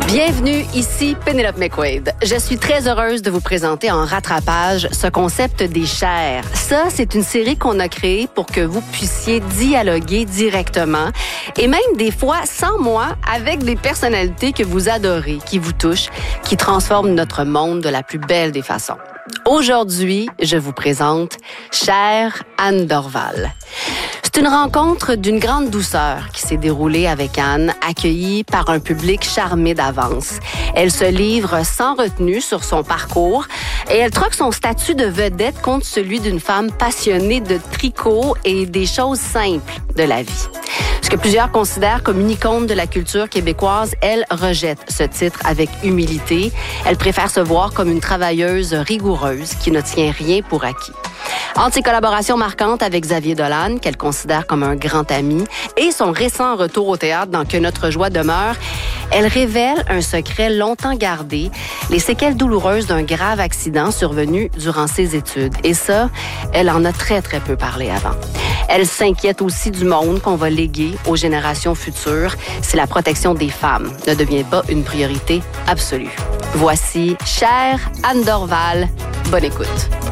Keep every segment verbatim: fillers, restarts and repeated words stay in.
Bienvenue, ici Pénélope McQuaid. Je suis très heureuse de vous présenter en rattrapage ce concept des chairs. Ça, c'est une série qu'on a créée pour que vous puissiez dialoguer directement et même des fois sans moi avec des personnalités que vous adorez, qui vous touchent, qui transforment notre monde de la plus belle des façons. Aujourd'hui, je vous présente Chère Anne Dorval. C'est une rencontre d'une grande douceur qui s'est déroulée avec Anne, accueillie par un public charmé d'avance. Elle se livre sans retenue sur son parcours et elle troque son statut de vedette contre celui d'une femme passionnée de tricot et des choses simples de la vie. Ce que plusieurs considèrent comme une icône de la culture québécoise, elle rejette ce titre avec humilité. Elle préfère se voir comme une travailleuse rigoureuse qui ne tient rien pour acquis. Entre ses collaborations marquantes avec Xavier Dolan, qu'elle considère comme un grand ami, et son récent retour au théâtre dans Que notre joie demeure, elle révèle un secret longtemps gardé, les séquelles douloureuses d'un grave accident survenu durant ses études. Et ça, elle en a très, très peu parlé avant. Elle s'inquiète aussi du monde qu'on va léguer aux générations futures si la protection des femmes ne devient pas une priorité absolue. Voici Chère Anne Dorval. Bonne écoute.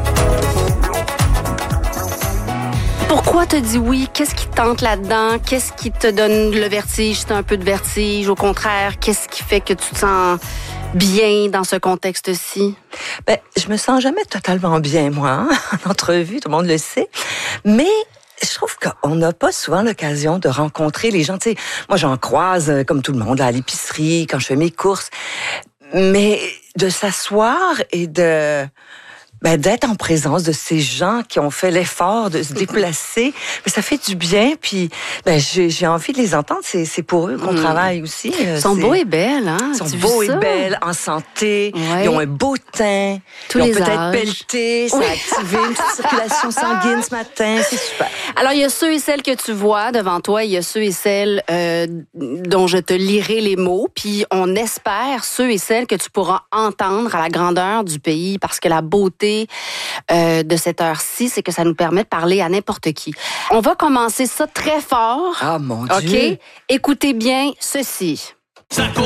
Pourquoi te dis oui? Qu'est-ce qui te tente là-dedans? Qu'est-ce qui te donne le vertige? C'est un peu de vertige. Au contraire, qu'est-ce qui fait que tu te sens bien dans ce contexte-ci? Ben, je me sens jamais totalement bien, moi, hein? En entrevue, tout le monde le sait. Mais je trouve qu'on n'a pas souvent l'occasion de rencontrer les gens. Tu sais, moi, j'en croise, comme tout le monde, à l'épicerie, quand je fais mes courses. Mais de s'asseoir et de... Ben, d'être en présence de ces gens qui ont fait l'effort de se déplacer, mais ça fait du bien. Puis, ben, j'ai, j'ai envie de les entendre. C'est, c'est pour eux qu'on mmh. travaille aussi. Ils sont c'est... beaux et belles, hein? Ils sont beaux et belles, en santé. Ouais. Ils ont un beau teint. Tous ils ont les peut-être âges. pelleté. Ça oui. a activé une petite circulation sanguine ce matin. C'est super. Alors, il y a ceux et celles que tu vois devant toi. Il y a ceux et celles euh, dont je te lirai les mots. Puis, on espère ceux et celles que tu pourras entendre à la grandeur du pays parce que la beauté Euh, de cette heure-ci, c'est que ça nous permet de parler à n'importe qui. On va commencer ça très fort. Ah, mon Dieu! OK? Écoutez Écoutez bien ceci. Ça court